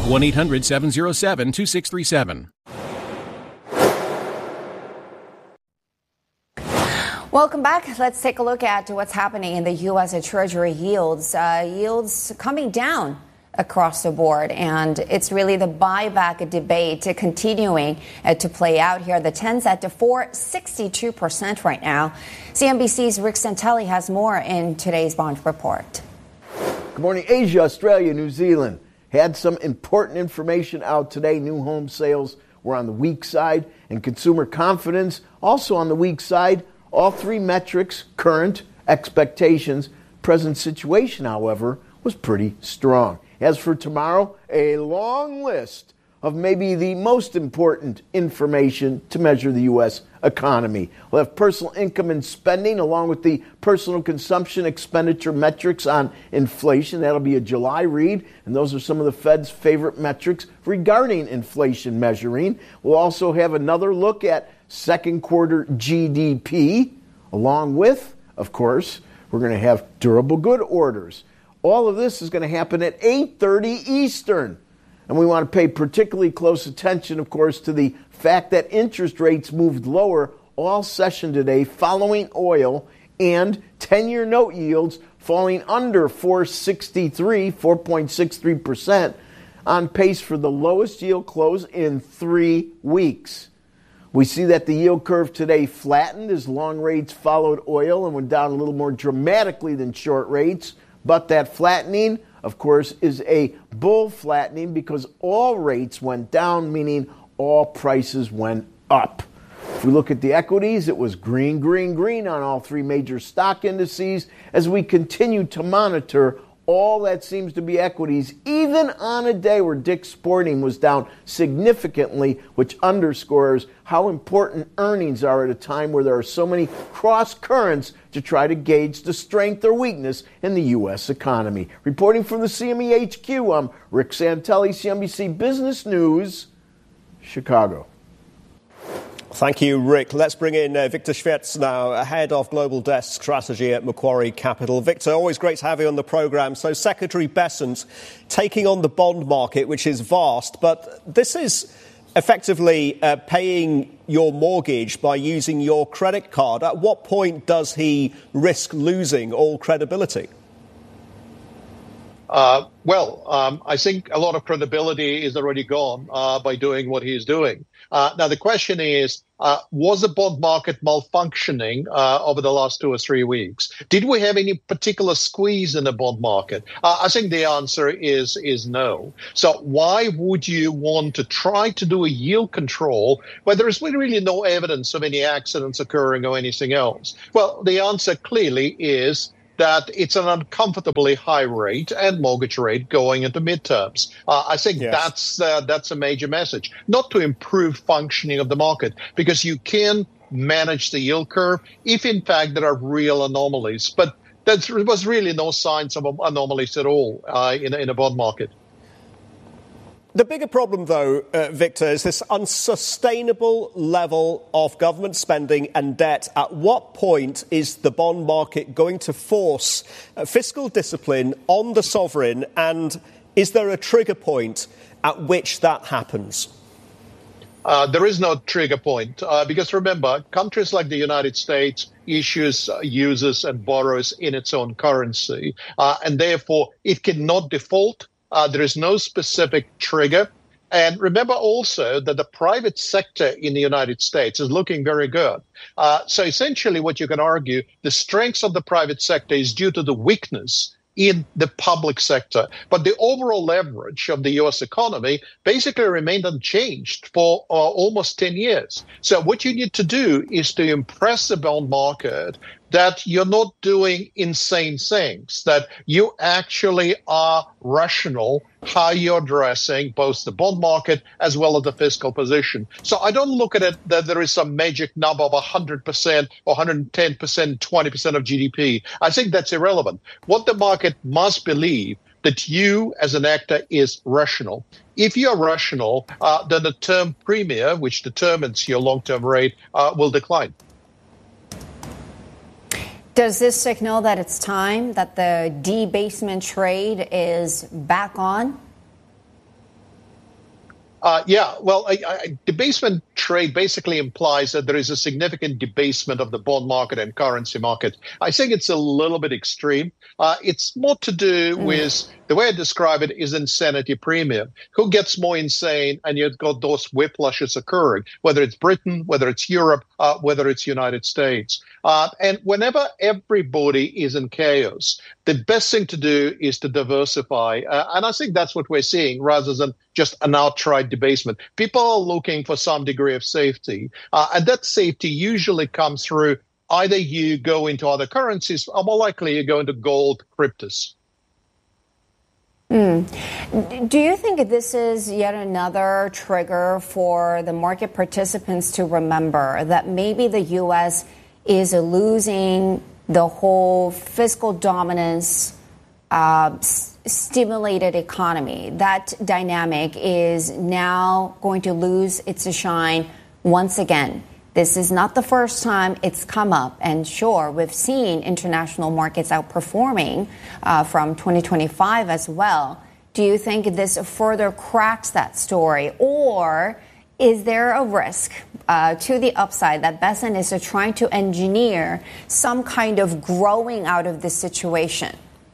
1-800-707-2637. Welcome back. Let's take a look at what's happening in the U.S. Treasury yields. Yields coming down across the board, and it's really the buyback debate continuing to play out here. The 10's at 4.62% right now. CNBC's Rick Santelli has more in today's bond report. Good morning. Asia, Australia, New Zealand had some important information out today. New home sales were on the weak side, and consumer confidence also on the weak side. All three metrics, current, expectations, present situation, however, was pretty strong. As for tomorrow, a long list of maybe the most important information to measure the U.S. economy. We'll have personal income and spending along with the personal consumption expenditure metrics on inflation. That'll be a July read, and those are some of the Fed's favorite metrics regarding inflation measuring. We'll also have another look at second quarter GDP, along with, of course, we're going to have durable good orders. All of this is going to happen at 8:30 Eastern. And we want to pay particularly close attention, of course, to the fact that interest rates moved lower all session today following oil and 10-year note yields falling under 4.63% on pace for the lowest yield close in 3 weeks. We see that the yield curve today flattened as long rates followed oil and went down a little more dramatically than short rates. But that flattening, of course, is a bull flattening because all rates went down, meaning all prices went up. If we look at the equities, it was green, green, green on all three major stock indices as we continue to monitor all that seems to be equities, even on a day where Dick's Sporting was down significantly, which underscores how important earnings are at a time where there are so many cross currents to try to gauge the strength or weakness in the U.S. economy. Reporting from the CME HQ, I'm Rick Santelli, CNBC Business News, Chicago. Thank you, Rick. Let's bring in Victor Schwetz now, head of Global Desk Strategy at Macquarie Capital. Victor, always great to have you on the programme. So Secretary Bessent taking on the bond market, which is vast, but this is effectively paying your mortgage by using your credit card. At what point does he risk losing all credibility? I think a lot of credibility is already gone by doing what he's doing. Now, the question is, was the bond market malfunctioning over the last 2 or 3 weeks? Did we have any particular squeeze in the bond market? I think the answer is no. So why would you want to try to do a yield control where there is really no evidence of any accidents occurring or anything else? Well, the answer clearly is that it's an uncomfortably high rate and mortgage rate going into midterms. I think that's a major message, not to improve functioning of the market, because you can manage the yield curve if, in fact, there are real anomalies. But there was really no signs of anomalies at all in a bond market. The bigger problem, though, Victor, is this unsustainable level of government spending and debt. At what point is the bond market going to force fiscal discipline on the sovereign? And is there a trigger point at which that happens? There is no trigger point because, remember, countries like the United States issues, uses and borrows in its own currency. And therefore, it cannot default. There is no specific trigger. And remember also that the private sector in the United States is looking very good. So essentially what you can argue, the strengths of the private sector is due to the weakness in the public sector. But the overall leverage of the U.S. economy basically remained unchanged for almost 10 years. So what you need to do is to impress the bond market that you're not doing insane things, that you actually are rational how you're addressing both the bond market as well as the fiscal position. So I don't look at it that there is some magic number of 100% or 110%, 20% of GDP. I think that's irrelevant. What the market must believe that you as an actor is rational. If you're rational, then the term premium, which determines your long-term rate, will decline. Does this signal that it's time that the debasement trade is back on? Debasement trade basically implies that there is a significant debasement of the bond market and currency market. I think it's a little bit extreme. It's more to do with, the way I describe it, is insanity premium. Who gets more insane? And you've got those whiplashes occurring, whether it's Britain, whether it's Europe, whether it's United States. And whenever everybody is in chaos, the best thing to do is to diversify. And I think that's what we're seeing rather than just an outright debasement. People are looking for some degree of safety. And that safety usually comes through either you go into other currencies or more likely you go into gold, cryptos. Do you think this is yet another trigger for the market participants to remember that maybe the U.S. is losing the whole fiscal dominance, stimulated economy? That dynamic is now going to lose its shine once again. This is not the first time it's come up. And sure, we've seen international markets outperforming from 2025 as well. Do you think this further cracks that story? Or is there a risk to the upside that Bessent is trying to engineer some kind of growing out of this situation?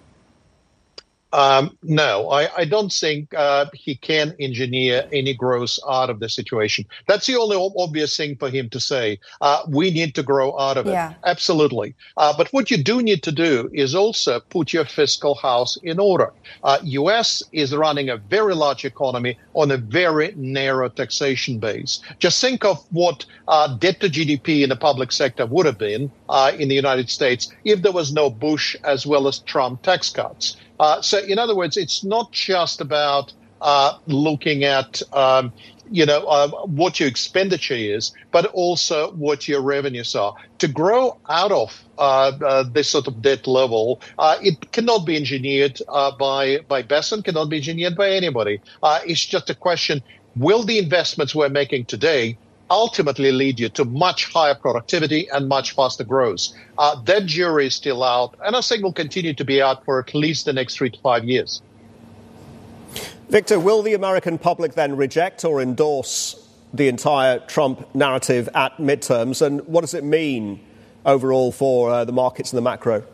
No, I don't think he can engineer any growth out of the situation. That's the only obvious thing for him to say. We need to grow out of it. Yeah. Absolutely. But what you do need to do is also put your fiscal house in order. U.S. is running a very large economy on a very narrow taxation base. Just think of what debt to GDP in the public sector would have been in the United States if there was no Bush as well as Trump tax cuts. So, in other words, it's not just about looking at, what your expenditure is, but also what your revenues are. To grow out of this sort of debt level, it cannot be engineered by Bessent, cannot be engineered by anybody. It's just a question, will the investments we're making today ultimately lead you to much higher productivity and much faster growth? That jury is still out, and I think will continue to be out for at least the next 3 to 5 years. Victor, will the American public then reject or endorse the entire Trump narrative at midterms? And what does it mean overall for the markets and the macro?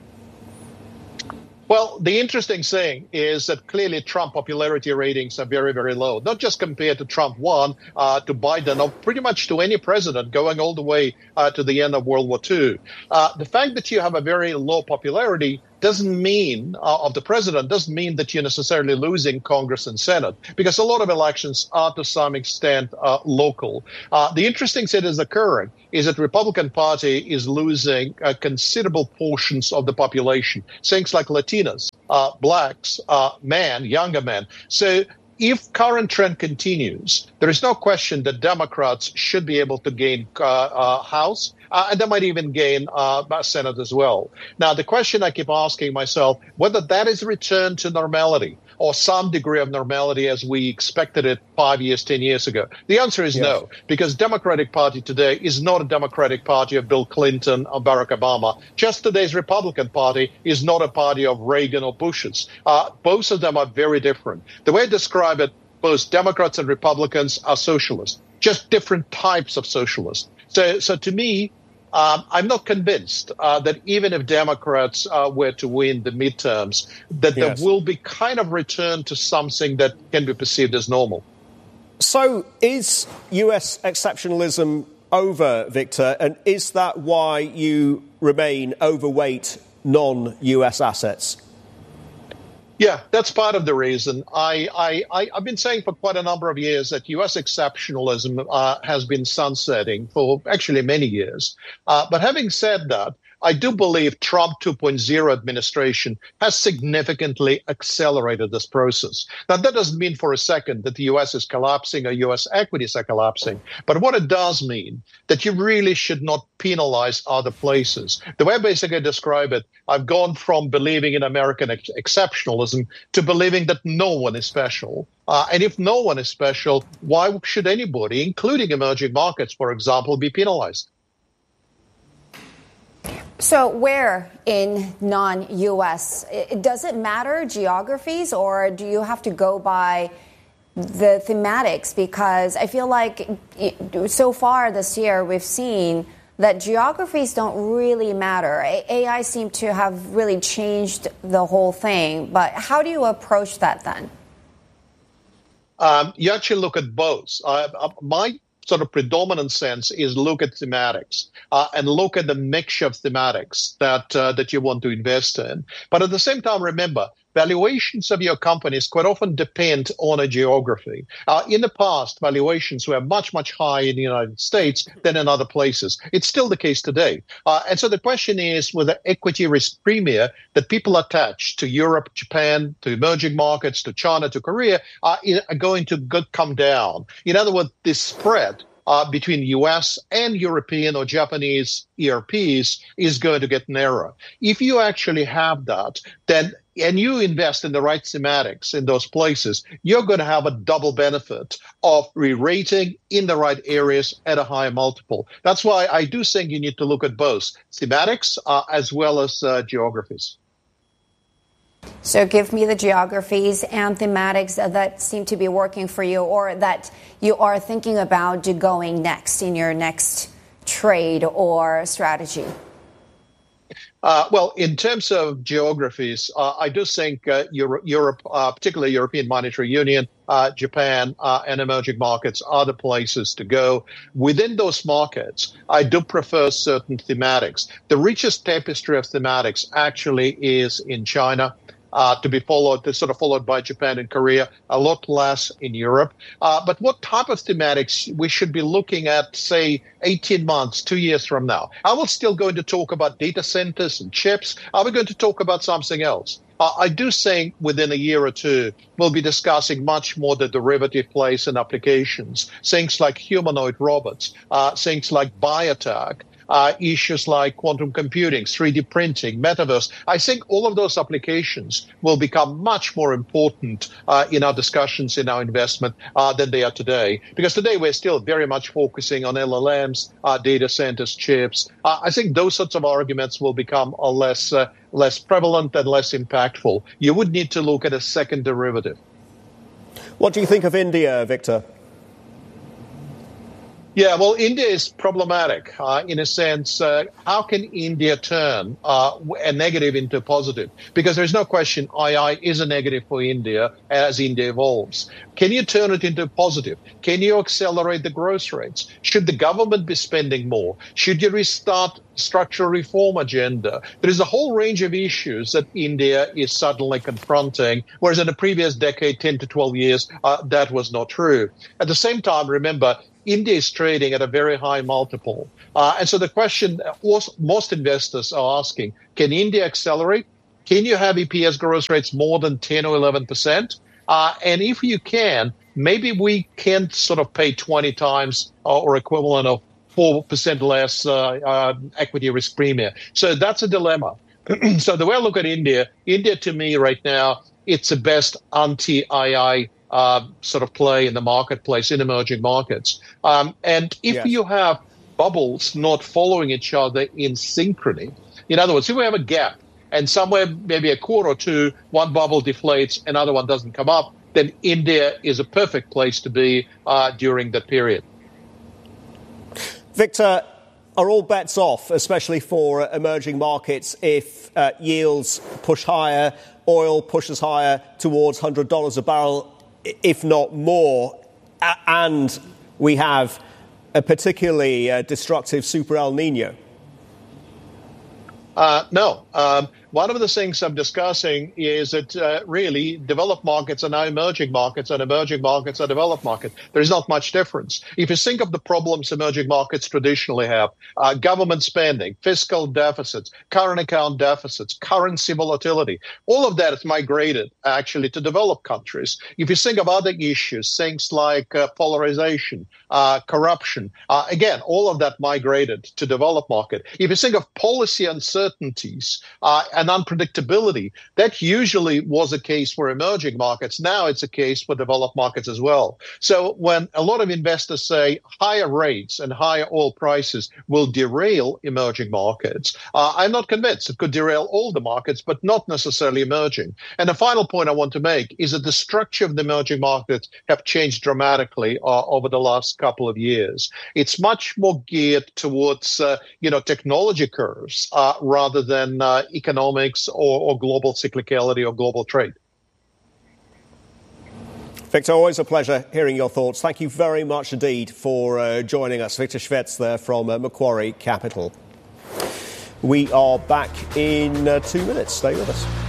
Well, the interesting thing is that clearly Trump popularity ratings are very, very low, not just compared to Trump 1, to Biden, or pretty much to any president going all the way to the end of World War II. The fact that you have a very low popularity doesn't mean of the president doesn't mean that you're necessarily losing Congress and Senate, because a lot of elections are to some extent local. The interesting thing is occurring is that the Republican Party is losing considerable portions of the population, things like Latinos, blacks, younger men. So if current trend continues, there is no question that Democrats should be able to gain House, and they might even gain Senate as well. Now, the question I keep asking myself, whether that is a return to normality or some degree of normality as we expected it 5 years, 10 years ago. The answer is no, because Democratic Party today is not a Democratic Party of Bill Clinton or Barack Obama. Just today's Republican Party is not a party of Reagan or Bush's. Both of them are very different. The way I describe it, both Democrats and Republicans are socialists, just different types of socialists. So to me, I'm not convinced that even if Democrats were to win the midterms, that there will be kind of return to something that can be perceived as normal. So is U.S. exceptionalism over, Victor? And is that why you remain overweight non-U.S. assets? Yeah, that's part of the reason. I've been saying for quite a number of years that U.S. exceptionalism has been sunsetting for actually many years. But having said that, I do believe Trump 2.0 administration has significantly accelerated this process. Now, that doesn't mean for a second that the U.S. is collapsing or U.S. equities are collapsing. But what it does mean that you really should not penalize other places. The way I basically describe it, I've gone from believing in American exceptionalism to believing that no one is special. And if no one is special, why should anybody, including emerging markets, for example, be penalized? So where in non-U.S., does it matter geographies, or do you have to go by the thematics, because I feel like so far this year we've seen that geographies don't really matter. AI seemed to have really changed the whole thing. But how do you approach that then? You actually look at both. My sort of predominant sense is look at thematics and look at the mixture of thematics that you want to invest in. But at the same time, remember, valuations of your companies quite often depend on a geography. In the past, valuations were much, much higher in the United States than in other places. It's still the case today. And so the question is, with the equity risk premium that people attach to Europe, Japan, to emerging markets, to China, to Korea, are going to come down. In other words, this spread between US and European or Japanese ERPs is going to get narrower. If you actually have that, then and you invest in the right thematics in those places, you're going to have a double benefit of re-rating in the right areas at a higher multiple. That's why I do think you need to look at both thematics as well as geographies. So give me the geographies and thematics that seem to be working for you, or that you are thinking about going next in your next trade or strategy. Well, in terms of geographies, I do think Europe, particularly European Monetary Union, Japan, and emerging markets are the places to go. Within those markets, I do prefer certain thematics. The richest tapestry of thematics actually is in China. To be followed by Japan and Korea, a lot less in Europe. But what type of thematics we should be looking at, say, 18 months, 2 years from now? Are we still going to talk about data centers and chips? Are we going to talk about something else? I do think within a year or two, we'll be discussing much more the derivative plays and applications, things like humanoid robots, things like biotech, issues like quantum computing, 3D printing, metaverse. I think all of those applications will become much more important in our discussions, in our investment, than they are today. Because today we're still very much focusing on LLMs, data centers, chips. I think those sorts of arguments will become less prevalent and less impactful. You would need to look at a second derivative. What do you think of India, Victor? Yeah, well, India is problematic in a sense. How can India turn a negative into positive? Because there's no question II is a negative for India as India evolves. Can you turn it into positive? Can you accelerate the growth rates? Should the government be spending more? Should you restart structural reform agenda? There is a whole range of issues that India is suddenly confronting, whereas in the previous decade, 10 to 12 years, that was not true. At the same time, remember, India is trading at a very high multiple. And so the question most investors are asking, can India accelerate? Can you have EPS growth rates more than 10 or 11%? And if you can, maybe we can sort of pay 20 times or equivalent of 4% less equity risk premium. So that's a dilemma. So the way I look at India to me right now, it's the best anti-II sort of play in the marketplace in emerging markets. And if you have bubbles not following each other in synchrony, in other words, if we have a gap and somewhere maybe a quarter or two, one bubble deflates, another one doesn't come up, then India is a perfect place to be during that period. Victor, are all bets off, especially for emerging markets, if yields push higher, oil pushes higher towards $100 a barrel, if not more, and we have a particularly destructive super El Nino? No. One of the things I'm discussing is that really developed markets are now emerging markets and emerging markets are developed markets. There's not much difference. If you think of the problems emerging markets traditionally have, government spending, fiscal deficits, current account deficits, currency volatility, all of that is migrated actually to developed countries. If you think of other issues, things like polarization, corruption, again, all of that migrated to developed market. If you think of policy uncertainties, and unpredictability. That usually was a case for emerging markets. Now it's a case for developed markets as well. So when a lot of investors say higher rates and higher oil prices will derail emerging markets, I'm not convinced. It could derail all the markets, but not necessarily emerging. And the final point I want to make is that the structure of the emerging markets have changed dramatically over the last couple of years. It's much more geared towards, technology curves rather than economics or global cyclicality or global trade. Victor, always a pleasure hearing your thoughts. Thank you very much indeed for joining us. Victor Shvets there from Macquarie Capital. We are back in 2 minutes. Stay with us.